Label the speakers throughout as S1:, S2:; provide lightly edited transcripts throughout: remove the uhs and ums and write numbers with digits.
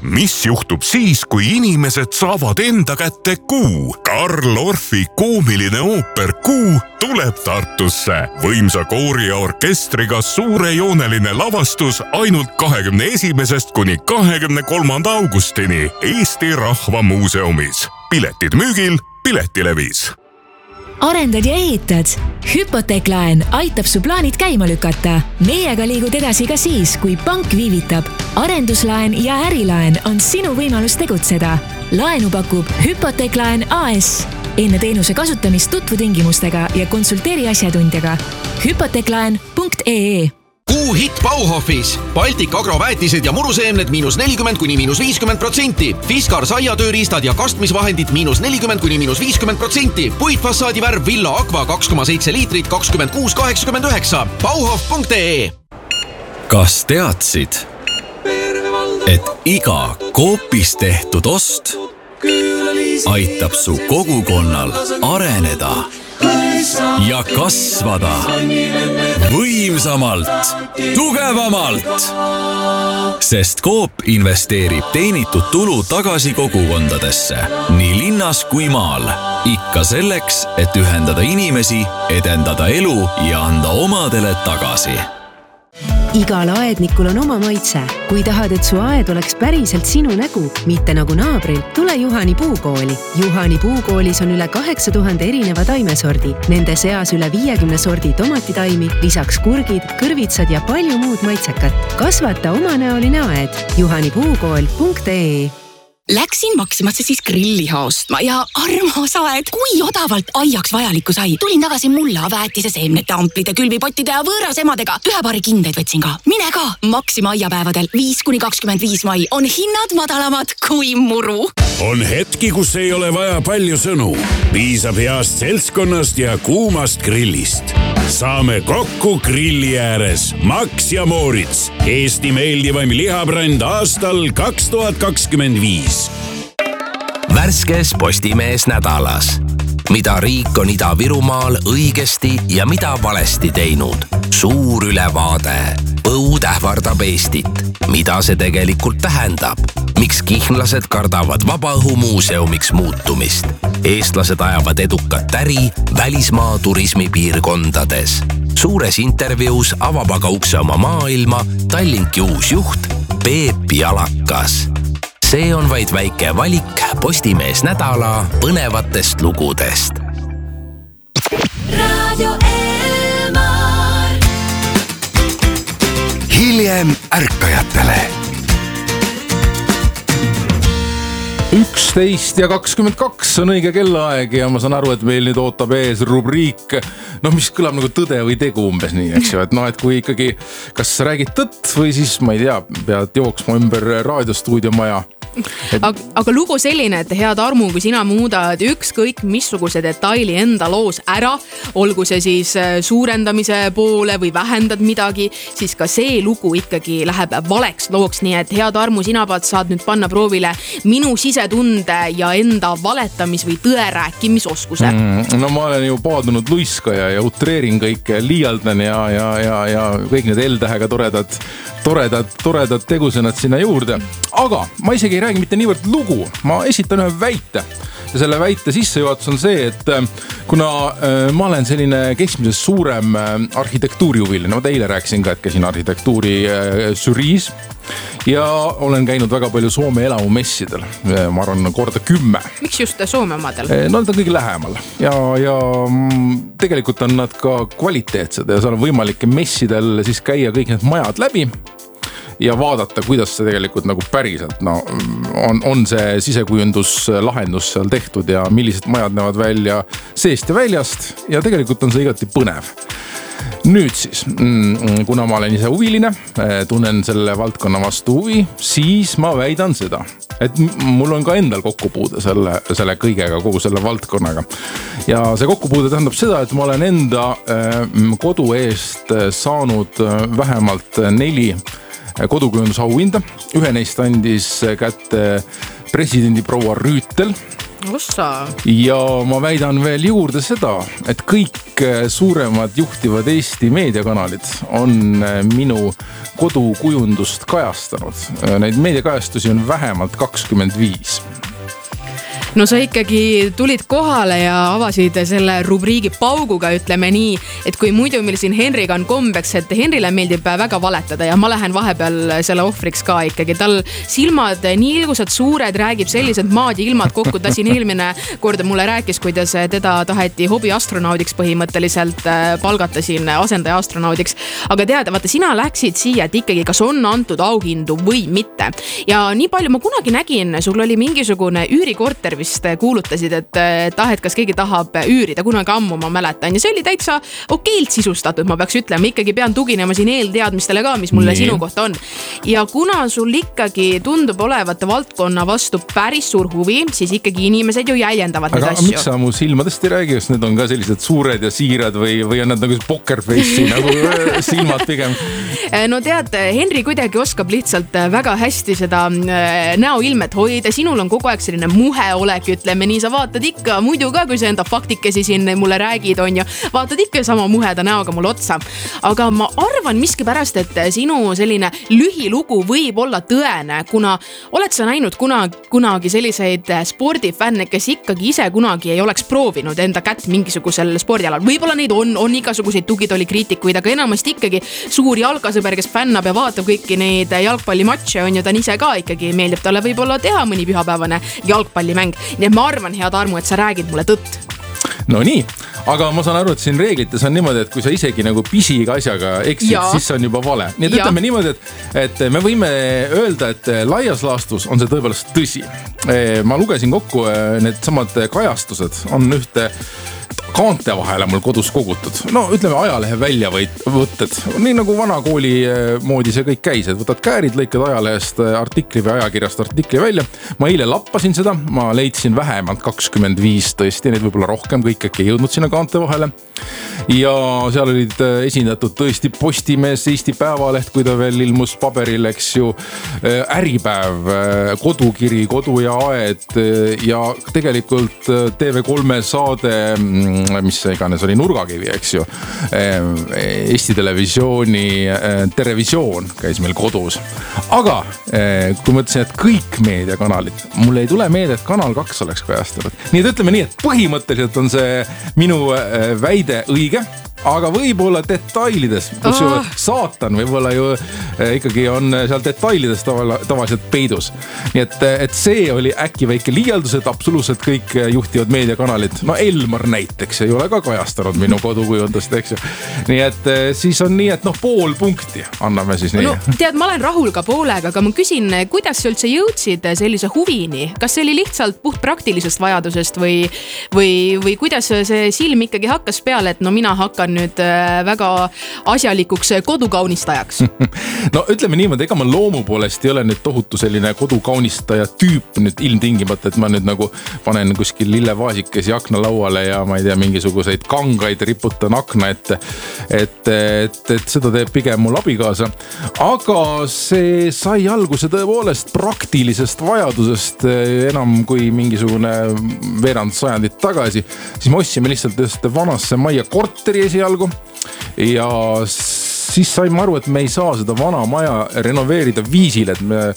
S1: Mis juhtub siis, kui inimesed saavad enda kätte Kuu? Karl Orfi koomiline ooper Kuu tuleb Tartusse. Võimsa koori ja orkestriga suurejooneline lavastus ainult 21. kuni 23. augustini Eesti Rahva Muuseumis. Piletid müügil Piletilevis.
S2: Arendad ja ehitad? Hüpoteeklaen aitab su plaanid käima lükata. Meiega liigud edasi ka siis, kui pank viivitab. Arenduslaen ja ärilaen on sinu võimalus tegutseda. Laenu pakub Hüpoteeklaen AS. Enne teenuse kasutamist tutvu tingimustega ja konsulteeri asjatundjaga. Hüpoteeklaen.ee
S3: Kuu hitt Bauhofis. Baltic agroväetised ja muruseemned -40 kuni -50%. Fiskar saiatööriistad ja kastmisvahendid -40 kuni -50%. Puitfassaadi värv Villa Aqua 2,7 liitrit 26,89. Bauhof.ee
S4: Kas teadsid, et iga Coopis tehtud ost aitab su kogukonnal areneda ja kasvada võimsamalt, tugevamalt? Sest Coop investeerib teenitud tulu tagasi kogukondadesse, nii linnas kui maal. Ikka selleks, et ühendada inimesi, edendada elu ja anda omadele tagasi.
S5: Igal aednikul on oma maitse. Kui tahad, et su aed oleks päriselt sinu nägu, mitte nagu naabril, tule Juhani puukooli. Juhani puukoolis on üle 8000 erineva taimesordi. Nende seas üle 50 sordi tomatitaimi, lisaks kurgid, kõrvitsad ja palju muud maitsekat. Kasvata omanäoline aed. juhanipuukool.ee
S6: Läksin Maximasse siis grilliha ostma ja armas aed, kui odavalt aiaks vajalikku sai. Tulin tagasi mulla, väetise, seemnete, amplide, külvipottide ja võõras emadega. Ühe paari kindeid võtsin ka. Mine ka! Maxima aiapäevadel 5-25 mai on hinnad madalamad kui muru.
S7: On hetki, kus ei ole vaja palju sõnu. Piisab heast seltskonnast ja kuumast grillist. Saame kokku grilli ääres. Max ja Moritz. Eesti meeldivaim lihabränd aastal 2025.
S8: Värskes Postimees nädalas. Mida riik on Ida-Virumaal õigesti ja mida valesti teinud? Suur ülevaade. Põud ähvardab Eestit. Mida see tegelikult tähendab? Miks kihnlased kardavad vabaõhumuuseumiks muutumist? Eestlased ajavad edukat äri välismaa turismipiirkondades. Suures intervjuus avab aga ukse oma maailma Tallinki uus juht Peep Jalakas. See on vaid väike valik Postimees nädala põnevatest lugudest.
S9: Radio Elmar.
S1: Hiljem ärkajatele.
S10: 11:22 on õige kellaaeg ja ma saan aru, et meil nüüd ootab ees rubriik, mis kõlab nagu tõde või tegu umbes nii, eks ju, et et kui ikkagi kas räägid tõtt või siis, ma ei tea, pead jooksma ümber raadiostuudio maja.
S11: Aga lugu selline, et hea Tarmu, kui sina muudad ükskõik missuguse detaili enda loos ära, olgu see siis suurendamise poole või vähendad midagi, siis ka see lugu ikkagi läheb valeks looks. Nii et hea Tarmu, sina saad nüüd panna proovile minu sisetunde ja enda valetamis- või tõe rääkimisoskuse.
S10: No ma olen ju paadunud luiskaja ja utreerin kõike, liialdan ja kõik need L-tähega toredad tegusõnad sinna juurde. Aga ma isegi ei räägi mitte niivõrd lugu, ma esitan ühe väite. Ja selle väite sissejuhatus on see, et kuna ma olen selline keskmisest suurem arhitektuurihuviline, ma teile rääkisin ka, et käisin arhitektuuri žüriis ja olen käinud väga palju Soome elamumessidel, ma arvan korda 10.
S11: Miks just Soome omadel?
S10: No nad on kõige lähemal ja tegelikult on nad ka kvaliteetsed ja seal on võimalik messidel siis käia kõik need majad läbi ja vaadata, kuidas see tegelikult nagu päriselt on see sisekujunduslahendus seal tehtud ja millised majad näevad välja seest ja väljast ja tegelikult on see igati põnev. Nüüd siis, kuna ma olen ise huviline, tunnen selle valdkonna vastu huvi, siis ma väidan seda, et mul on ka endal kokkupuude selle kõigega, kogu selle valdkonnaga. Ja see kokkupuude tähendab seda, et ma olen enda kodu eest saanud vähemalt 4 kodukujundusauhinda. Ühe neist andis kätte presidendi proua Rüütel
S11: Ossa.
S10: Ja ma väidan veel juurde seda, et kõik suuremad juhtivad Eesti meediakanalid on minu kodukujundust kajastanud. Neid meediakajastusi on vähemalt 25.
S11: No sa ikkagi tulid kohale ja avasid selle rubriigi pauguga, ütleme nii, et kui muidu meil siin Henriga on kombeks, et Henrile meeldib väga valetada ja ma lähen vahepeal selle ohvriks ka ikkagi. Tal silmad nii ilgusad suured, räägib sellised maad ja ilmad kokku. Ta siin eelmine kord mulle rääkis, kuidas teda taheti hobiastronaudiks põhimõtteliselt palgata siin asendaja astronaudiks. Aga tead, vaata, sina läksid siia, et ikkagi kas on antud auhindu või mitte. Ja nii palju ma kunagi nägin, sul oli mingisugune üürikorter kuulutasid, et kas keegi tahab üürida, kunagi ammu ma mäletan ja see oli täitsa okeilt sisustatud, ma peaks ütlema, ikkagi pean tuginema siin eelteadmistele ka, mis mulle sinu kohta on. Ja kuna sul ikkagi tundub olevat valdkonna vastu päris suur huvi, siis ikkagi inimesed ju jäljendavad neid asju.
S10: Aga miks sa mu silmadest ei räägi, kas need on ka sellised suured ja siirad või on nad nagu pokerface'i nagu silmad pigem?
S11: No tead, Henri kuidagi oskab lihtsalt väga hästi seda näoilmet hoida, sinul on kogu aeg selline muhe ütleme nii, sa vaatad ikka muidu ka, kui sa enda faktikesi siin mulle räägid, on ju, vaatad ikka sama muheda näoga mulle otsa. Aga ma arvan miskipärast, et sinu selline lühilugu võib olla tõene, kuna oled sa näinud kunagi selliseid spordifänne, kes ikkagi ise kunagi ei oleks proovinud enda kätt mingisugusel spordialal. Võib-olla neid on igasuguseid tugitolikriitikuid, aga enamasti ikkagi suur jalgasõber, kes fännab ja vaatab kõiki neid jalgpallimatše, on ju, ta ise ka ikkagi meeldib talle võib-olla teha mõni pühapäevane jalgpallimäng. Nii et ma arvan, hea Tarmo, et sa räägid mulle tõtt.
S10: No nii, aga ma saan aru, et siin reeglites on niimoodi, et kui sa isegi nagu pisiga asjaga eksid, siis see on juba vale. Nii et ütleme niimoodi, et me võime öelda, et laias laastus on see tõepoolest tõsi. Ma lugesin kokku, need samad kajastused on ühte kaante vahele mul kodus kogutud. No ütleme ajalehe väljavõtted. Nii nagu vana kooli moodi see kõik käis, et võtad käärid, lõikad ajalehest artikli või ajakirjast artikli välja. Ma eile lappasin seda, ma leidsin vähemalt 25 tõesti, neid võib-olla rohkem, kõik äkki ei jõudnud sinna kaante vahele. Ja seal olid esindatud tõesti Postimees, Eesti Päevaleht, kui ta veel ilmus paberil, eks ju, Äripäev, Kodukiri, Kodu ja Aed ja tegelikult TV3 saade, mis iganes oli Nurgakivi, eks ju. Eesti Televisiooni Terevisioon käis meil kodus. Aga kui mõtlesin, et kõik meediakanalid, mulle ei tule meelde, et Kanal 2 oleks kajastanud. Nii et ütleme nii, et põhimõtteliselt on see minu väide õige, aga võib-olla detailides, kus ju saatan võib-olla ju ikkagi on seal detailides tavaliselt peidus. Nii et see oli äkki väike liialdus, et absoluutselt kõik juhtivad meediakanalid, no Elmar näiteks ei ole ka kajastanud minu kodukujundust, eks ju. Nii et siis on nii, et pool punkti anname siis nii.
S11: No tead, ma olen rahul ka poolega, aga ma küsin, kuidas sa üldse jõudsid sellise huvini? Kas see oli lihtsalt puht praktilisest vajadusest või kuidas see silm ikkagi hakkas peale, et no mina hakkan nüüd väga asjalikuks kodukaunistajaks?
S10: No ütleme niimoodi, ega ma loomu poolest ei ole nüüd tohutu selline kodukaunistaja tüüp nüüd ilmtingimata, et ma nüüd nagu panen kuskil lillevaasikesi akna lauale ja ma ei tea, mingisuguseid kangaid riputan akna ette. Et seda teeb pigem mul abikaasa. Aga see sai alguse tõepoolest praktilisest vajadusest enam kui mingisugune veerand sajandit tagasi. Siis me ostsime lihtsalt ühte vanasse majja korteri esialgu ja siis saime aru, et me ei saa seda vana maja renoveerida viisil, et me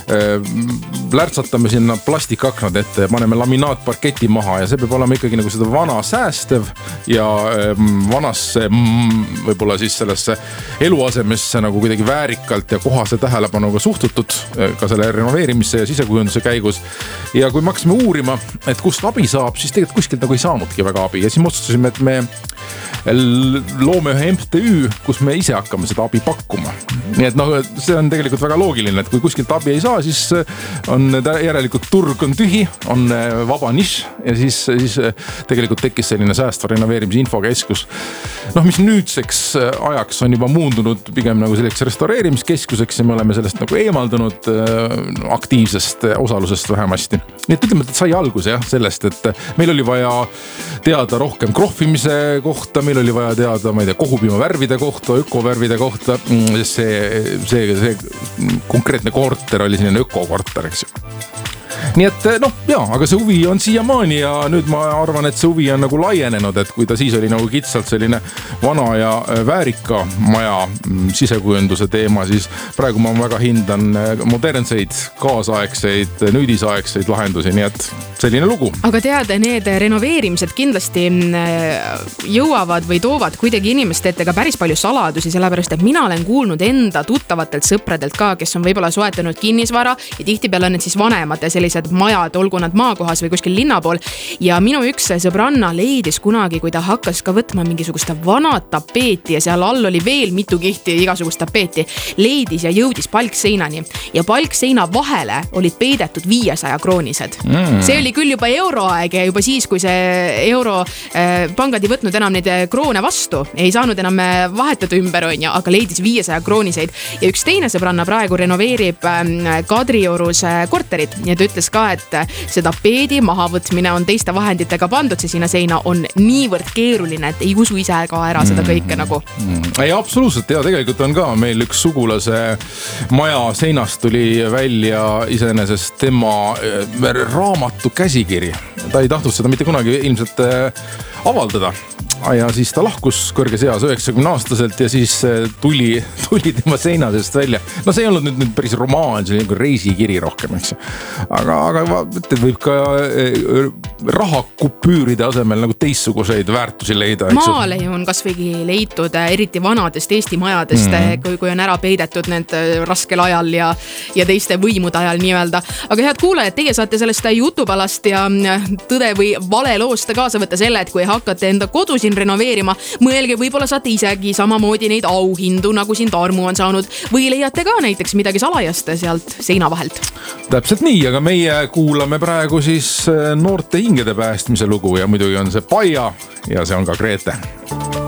S10: lärtsatame sinna plastikaknad ette ja paneme laminaatparketi maha ja see peab olema ikkagi nagu seda vana säästev ja vanasse võib-olla siis sellesse eluasemesse nagu kuidagi väärikalt ja kohase tähelepanuga suhtutud ka selle renoveerimise ja sisekujunduse käigus. Ja kui me hakkasime uurima, et kust abi saab, siis tegelikult kuskilt nagu ei saanudki väga abi ja siis me otsustasime, et me loome ühe MTÜ, kus me ise hakkame seda abi pakkuma. Nii et see on tegelikult väga loogiline, et kui kuskilt abi ei saa, siis on järelikult turg on tühi, on vaba nišš ja siis tegelikult tekkis selline säästva renoveerimise infokeskus, mis nüüdseks ajaks on juba muundunud pigem nagu selleks restaureerimiskeskuseks ja me oleme sellest nagu eemaldunud aktiivsest osalusest vähemasti. Nii et ütleme, et sai alguse sellest, et meil oli vaja teada rohkem krohvimise kohta, meil oli vaja teada, ma ei tea, kohupiima värvide kohta, ökovärvide kohta, see konkreetne korter oli selline ökokorter, eks ju. nii et aga see huvi on siiamaani ja nüüd ma arvan, et see huvi on nagu laienenud, et kui ta siis oli nagu kitsalt selline vana ja väärika maja sisekujunduse teema, siis praegu ma väga hindan modernseid, kaasaegseid, nüüdisaegseid lahendusi, nii et selline lugu.
S11: Aga tead, need renoveerimised kindlasti jõuavad või toovad kuidagi inimeste ette ka päris palju saladusi, sellepärast et mina olen kuulnud enda tuttavatelt sõpradelt ka, kes on võib-olla soetanud kinnisvara ja tihtipeale on need siis vanemad sellised majad, olgu nad maakohas või kuskil linna pool. Ja minu üks sõbranna leidis kunagi, kui ta hakkas ka võtma mingisugust vanat tapeeti ja seal all oli veel mitu kihti igasugust tapeeti, leidis ja jõudis palkseinani ja palkseina vahele olid peidetud 500 kroonised. See oli küll juba euroaeg ja juba siis, kui see pangad ei võtnud enam neid kroone vastu, ei saanud enam vahetada ümber, aga leidis 500 krooniseid ja üks teine sõbranna praegu renoveerib Kadriorus korterit ja ta ütles ka, et see tapeedi mahavõtmine on teiste vahenditega pandud, see sinna seina on niivõrd keeruline, et ei usu ise ka ära seda kõike nagu.
S10: Ei, absoluutselt ja tegelikult on ka meil üks sugulase maja seinast tuli välja iseenesest tema raamatu käsikiri. Ta ei tahtnud seda mitte kunagi ilmselt avaldada. Ja siis ta lahkus kõrges eas 90-aastaselt ja siis tuli tema seinasest välja. No see ei olnud nüüd päris romaan, see oli nagu reisikiri rohkem, eks. Aga võib ka rahakupüüride asemel nagu teistsuguseid väärtusi leida.
S11: Maale ju on kasvõigi leitud eriti vanadest Eesti majadest, kui on ära peidetud need raskel ajal ja teiste võimude ajal nii-öelda. Aga head kuulajad, teie saate sellest jutupalast ja tõde või vale loost kaasa võtta selle, et kui hakkate enda kodu siin renoveerima, mõelge, võib-olla saate isegi samamoodi neid auhindu, nagu siin Tarmu on saanud, või leiate ka näiteks midagi salajast sealt seina vahelt.
S10: Täpselt nii, aga meie kuulame praegu siis noorte hingede päästmise lugu ja muidugi on see Paia ja see on ka Grete.